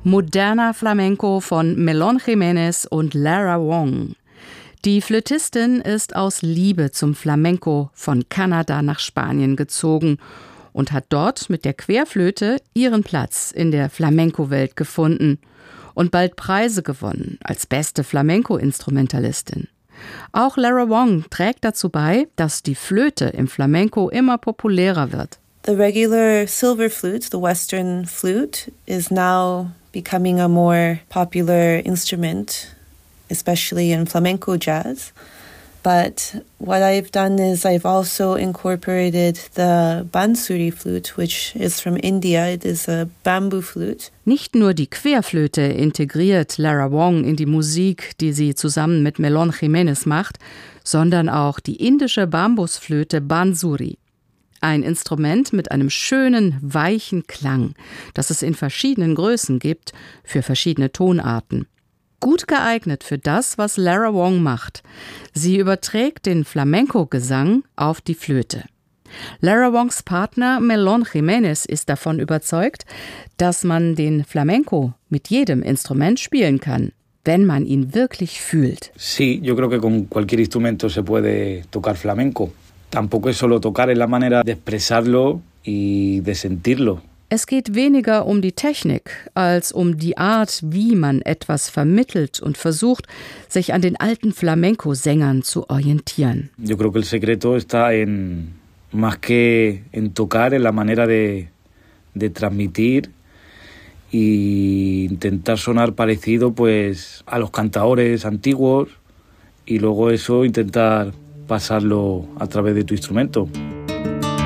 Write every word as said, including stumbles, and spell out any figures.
Moderner Flamenco von Melón Jiménez und Lara Wong. Die Flötistin ist aus Liebe zum Flamenco von Kanada nach Spanien gezogen und hat dort mit der Querflöte ihren Platz in der Flamenco-Welt gefunden und bald Preise gewonnen als beste Flamenco-Instrumentalistin. Auch Lara Wong trägt dazu bei, dass die Flöte im Flamenco immer populärer wird. The regular silver flute, the Western flute, is now becoming a more popular instrument, especially in flamenco jazz. But what I've done is I've also incorporated the Bansuri flute, which is from India. It is a bamboo flute. Nicht nur die Querflöte integriert Lara Wong in die Musik, die sie zusammen mit Melón Jiménez macht, sondern auch die indische Bambusflöte Bansuri. Ein Instrument mit einem schönen, weichen Klang, das es in verschiedenen Größen gibt, für verschiedene Tonarten. Gut geeignet für das, was Lara Wong macht. Sie überträgt den Flamenco-Gesang auf die Flöte. Lara Wongs Partner Melón Jiménez ist davon überzeugt, dass man den Flamenco mit jedem Instrument spielen kann, wenn man ihn wirklich fühlt. Sí, yo creo que con cualquier instrumento se puede tocar flamenco. Tampoco es solo tocar, es la manera de expresarlo y de sentirlo. Es geht weniger um die Technik, als um die Art, wie man etwas vermittelt und versucht, sich an den alten Flamenco-Sängern zu orientieren. Yo creo que el secreto está en, más que en tocar, en la manera de, de transmitir y intentar sonar parecido pues a los cantadores antiguos y luego eso intentar pasarlo a través de tu instrumento.